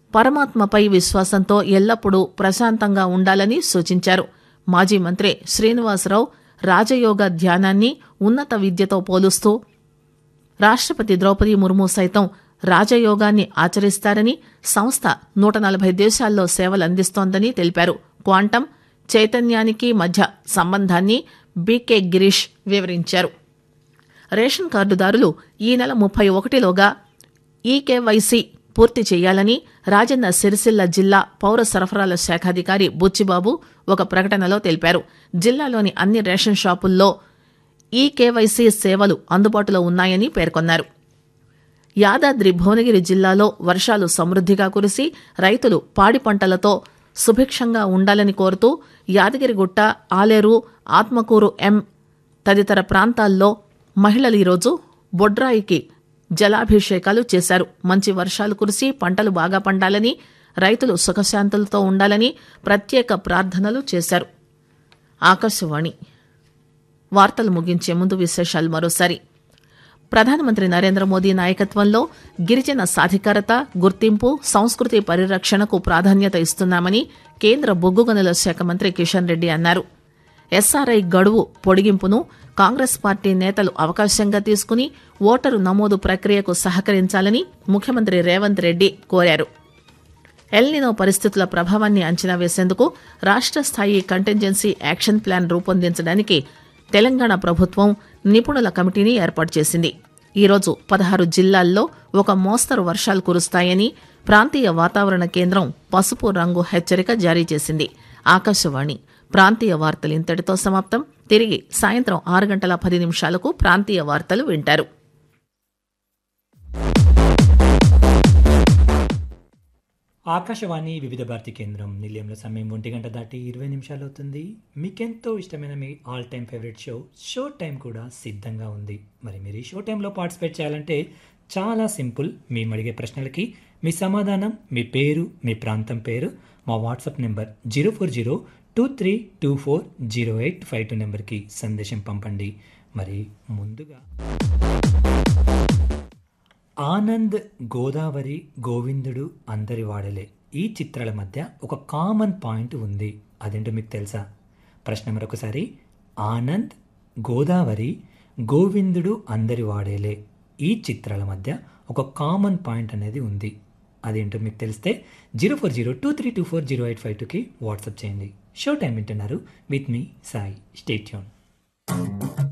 పరమాత్మపై విశ్వాసంతో ఎల్లప్పుడూ ప్రశాంతంగా ఉండాలని సూచించారు. మాజీ మంత్రి శ్రీనివాసరావు రాజయోగ ధ్యానాన్ని ఉన్నత విద్యతో పోలుస్తూ రాష్ట్రపతి ద్రౌపది ముర్ము సైతం రాజయోగాన్ని ఆచరిస్తారని, సంస్థ 140 దేశాల్లో సేవలందిస్తోందని తెలిపారు. క్వాంటం, చైతన్యానికి మధ్య సంబంధాన్ని బీకే గిరీష్ వివరించారు. రేషన్ కార్డుదారులు ఈ నెల 31లోగా ఈకేవైసీ పూర్తి చేయాలని రాజన్న సిరిసిల్ల జిల్లా పౌర సరఫరాల శాఖాధికారి బుచ్చిబాబు ఒక ప్రకటనలో తెలిపారు. జిల్లాలోని అన్ని రేషన్ షాపుల్లో ఈకేవైసీ సేవలు అందుబాటులో ఉన్నాయని పేర్కొన్నారు. యాదాద్రి భువనగిరి జిల్లాలో వర్షాలు సమృద్దిగా కురిసి రైతులు పాడి పంటలతో సుభిక్షంగా ఉండాలని కోరుతూ యాదగిరిగుట్ట, ఆలేరు, ఆత్మకూరు ఎం తదితర ప్రాంతాల్లో మహిళలు ఈరోజు బొడ్రాయికి జలాభిషేకాలు చేశారు. మంచి వర్షాలు కురిసి పంటలు బాగా పండాలని, రైతులు సుఖశాంతులతో ఉండాలని ప్రత్యేక ప్రార్థనలు చేశారు. ఆకాశవాణి వార్తలు ముగించే ముందు విశేషాలు మరోసారి. ప్రధానమంత్రి నరేంద్ర మోదీ నాయకత్వంలో గిరిజన సాధికారత, గుర్తింపు, సంస్కృతి పరిరక్షణకు ప్రాధాన్యత ఇస్తున్నామని కేంద్ర బొగ్గు గనుల శాఖ మంత్రి కిషన్ రెడ్డి అన్నారు. ఎస్ఆర్ఐ గడువు పొడిగింపును కాంగ్రెస్ పార్టీ నేతలు అవకాశంగా తీసుకుని ఓటరు నమోదు ప్రక్రియకు సహకరించాలని ముఖ్యమంత్రి రేవంత్ రెడ్డి కోరారు. ఎల్నినో పరిస్థితుల ప్రభావాన్ని అంచనా వేసేందుకు రాష్ట్ర స్థాయి కంటింజెన్సీ యాక్షన్ ప్లాన్ రూపొందించడానికి తెలంగాణ ప్రభుత్వం నిపుణుల కమిటీని ఏర్పాటు చేసింది. ఈరోజు 16 జిల్లాల్లో ఒక మోస్తరు వర్షాలు కురుస్తాయని ప్రాంతీయ వాతావరణ కేంద్రం పసుపు రంగు హెచ్చరిక జారీ చేసింది. ఆకాశవాణి ప్రాంతీయ వార్తలు ఇంతటితో సమాప్తం. తిరిగి సాయంత్రం 6:10 ప్రాంతీయ వార్తలు వింటారు. ఆకాశవాణి వివిధ భారతి కేంద్రం నిలయంలో సమయం 1 దాటి 20 అవుతుంది. మీకెంతో ఇష్టమైన me all time favourite show time కూడా సిద్ధంగా ఉంది. మరి మీరు ఈ షో టైంలో పార్టిసిపేట్ చేయాలంటే చాలా సింపుల్. మేము అడిగే ప్రశ్నలకి మీ సమాధానం, మీ పేరు, మీ ప్రాంతం పేరు మా వాట్సాప్ నెంబర్ 04023240852 నెంబర్కి సందేశం పంపండి. మరి ముందుగా ఆనంద్, గోదావరి, గోవిందుడు అందరి వాడలే ఈ చిత్రాల మధ్య ఒక కామన్ పాయింట్ ఉంది. అదేంటో మీకు తెలుసా? ప్రశ్న మరొకసారి. ఆనంద్, గోదావరి, గోవిందుడు అందరి వాడేలే ఈ చిత్రాల మధ్య ఒక కామన్ పాయింట్ అనేది ఉంది. అదేంటో మీకు తెలిస్తే 04023240852కి వాట్సాప్ చేయండి. షో టైం వింటున్నారు with me Sai. Stay tune.